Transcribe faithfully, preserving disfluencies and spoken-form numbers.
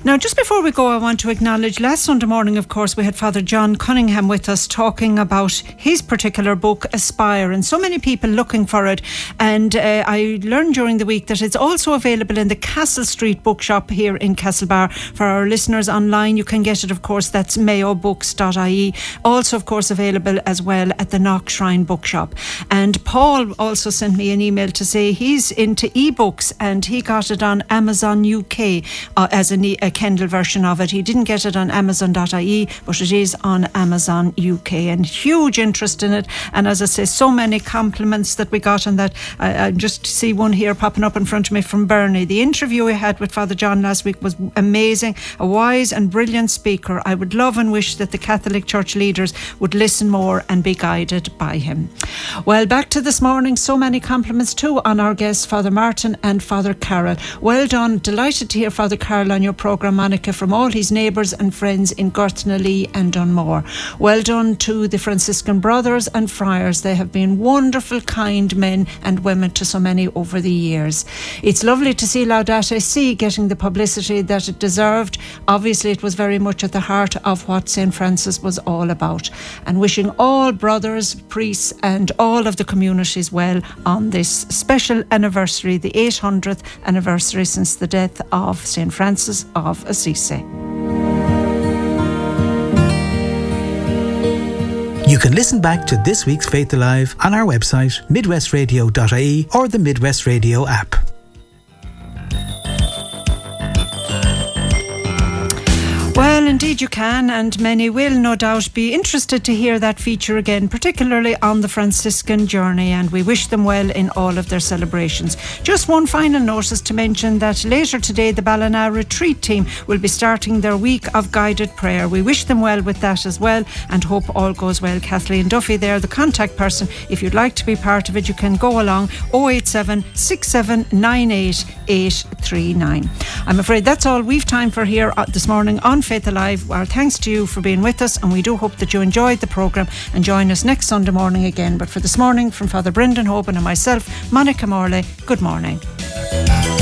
Now, just before we go, I want to acknowledge last Sunday morning, of course, we had Father John Cunningham with us talking about his particular book, Aspire, and so many people looking for it. And uh, I learned during the week that it's also available in the Castle Street bookshop here in Castlebar. For our listeners online, you can get it, of course, that's mayo books dot I E. Also, of course, available as well at the Knock Shrine bookshop. And Paul also sent me an email to say he's into ebooks and he got it on Amazon U K uh, as an e- a Kindle version of it. He didn't get it on amazon dot I E, but it is on Amazon U K, and huge interest in it. And as I say, so many compliments that we got on that. I, I just see one here popping up in front of me from Bernie. The interview we had with Father John last week was amazing. A wise and brilliant speaker. I would love and wish that the Catholic Church leaders would listen more and be guided by him. Well, back to this morning. So many compliments too on our guests, Father Martin and Father Carol. Well done. Delighted to hear Father Carol on your programme, Monica, from all his neighbours and friends in Gortnalee and Dunmore. Well done to the Franciscan brothers and friars. They have been wonderful, kind men and women to so many over the years. It's lovely to see Laudate Si getting the publicity that it deserved. Obviously, it was very much at the heart of what Saint Francis was all about. And wishing all brothers, priests and all of the communities well on this special anniversary, the eight hundredth anniversary since the death of Saint Francis of Assisi. You can listen back to this week's Faith Alive on our website, midwest radio dot I E, or the Midwest Radio app. Well, indeed you can, and many will no doubt be interested to hear that feature again, particularly on the Franciscan journey, and we wish them well in all of their celebrations. Just one final notice to mention that later today the Ballina retreat team will be starting their week of guided prayer. We wish them well with that as well and hope all goes well. Kathleen Duffy there, the contact person. If you'd like to be part of it, you can go along oh eight seven, six seven nine eight, eight three nine. I'm afraid that's all we've time for here this morning on Faith Alive. Our thanks to you for being with us, and we do hope that you enjoyed the programme and join us next Sunday morning again. But for this morning, from Father Brendan Hoban and myself, Monica Morley, good morning.